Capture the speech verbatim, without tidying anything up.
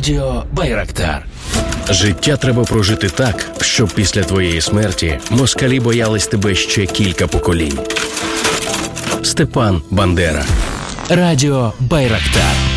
Радіо Байрактар. Життя треба прожити так, щоб після твоєї смерті москалі боялись тебе ще кілька поколінь. Степан Бандера. Радіо Байрактар.